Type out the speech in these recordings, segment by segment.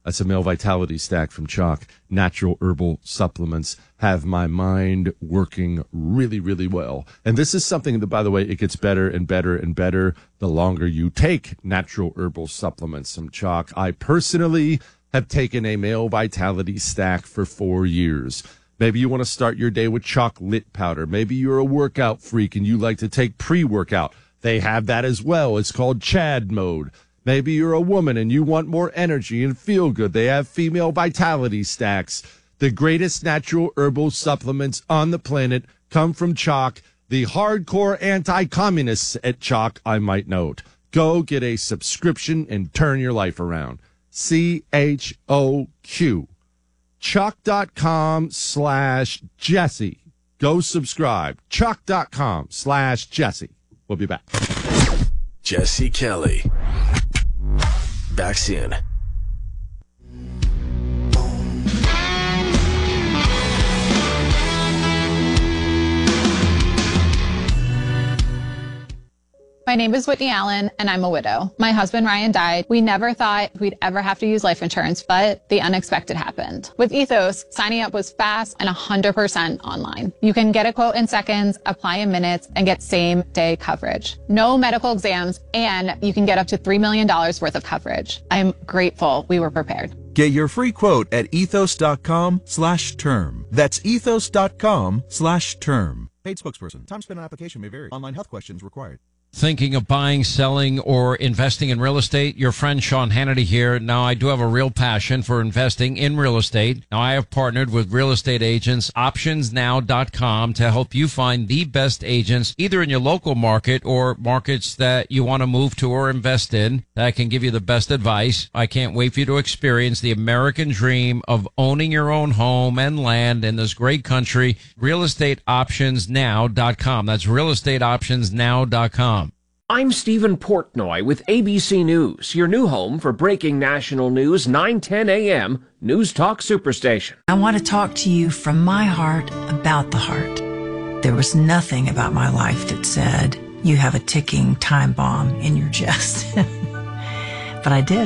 That's a male vitality stack from Chalk. Natural herbal supplements have my mind working really, really well. And this is something that, by the way, it gets better and better and better the longer you take natural herbal supplements from Chalk. I personally have taken a male vitality stack for 4 years. Maybe you want to start your day with Chalk Lit Powder. Maybe you're a workout freak and you like to take pre-workout. They have that as well. It's called Chad Mode. Maybe you're a woman and you want more energy and feel good. They have female vitality stacks. The greatest natural herbal supplements on the planet come from Chalk, the hardcore anti-communists at Chalk, I might note. Go get a subscription and turn your life around. CHOQ. Chalk.com/Jesse. Go subscribe. Chalk.com/Jesse. We'll be back. Jesse Kelly. Back soon. My name is Whitney Allen, and I'm a widow. My husband, Ryan, died. We never thought we'd ever have to use life insurance, but the unexpected happened. With Ethos, signing up was fast and 100% online. You can get a quote in seconds, apply in minutes, and get same-day coverage. No medical exams, and you can get up to $3 million worth of coverage. I'm grateful we were prepared. Get your free quote at ethos.com/term. That's ethos.com/term. Paid spokesperson. Time spent on application may vary. Online health questions required. Thinking of buying, selling, or investing in real estate? Your friend Sean Hannity here. Now, I do have a real passion for investing in real estate. Now, I have partnered with real estate agents, optionsnow.com, to help you find the best agents, either in your local market or markets that you want to move to or invest in, that can give you the best advice. I can't wait for you to experience the American dream of owning your own home and land in this great country. Realestateoptionsnow.com. That's realestateoptionsnow.com. I'm Stephen Portnoy with ABC News, your new home for breaking national news, 9:10 a.m. News Talk Superstation. I want to talk to you from my heart about the heart. There was nothing about my life that said, you have a ticking time bomb in your chest. But I did.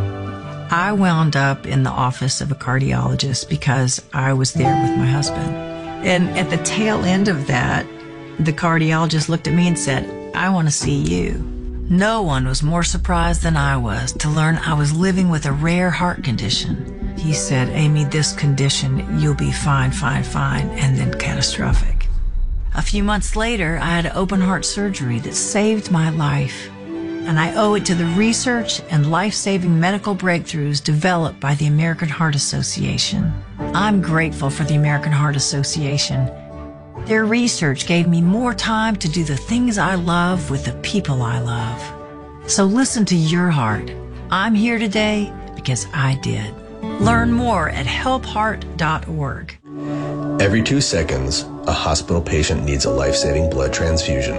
I wound up in the office of a cardiologist because I was there with my husband. And at the tail end of that, the cardiologist looked at me and said, I want to see you. No one was more surprised than I was to learn I was living with a rare heart condition. He said, Amy, this condition, you'll be fine, and then catastrophic. A few months later, I had open heart surgery that saved my life. And I owe it to the research and life-saving medical breakthroughs developed by the American Heart Association. I'm grateful for the American Heart Association. Their research gave me more time to do the things I love with the people I love. So listen to your heart. I'm here today because I did. Learn more at helpheart.org. Every 2 seconds, a hospital patient needs a life-saving blood transfusion.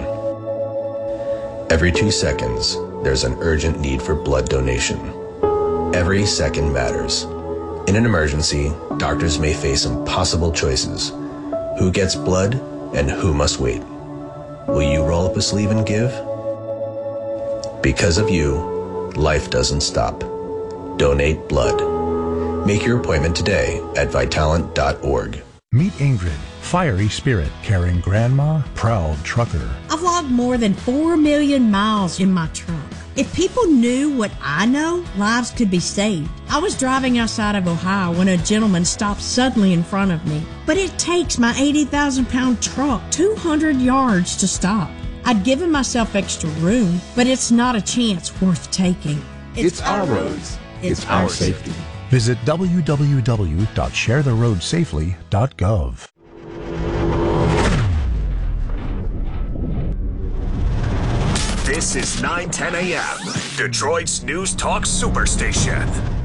Every 2 seconds, there's an urgent need for blood donation. Every second matters. In an emergency, doctors may face impossible choices. Who gets blood and who must wait? Will you roll up a sleeve and give? Because of you, life doesn't stop. Donate blood. Make your appointment today at Vitalant.org. Meet Ingrid, fiery spirit, caring grandma, proud trucker. I've logged more than 4 million miles in my truck. If people knew what I know, lives could be saved. I was driving outside of Ohio when a gentleman stopped suddenly in front of me. But it takes my 80,000-pound truck 200 yards to stop. I'd given myself extra room, but it's not a chance worth taking. It's our roads. It's our safety. Visit www.sharetheroadsafely.gov. This is 9:10 a.m., Detroit's News Talk Superstation.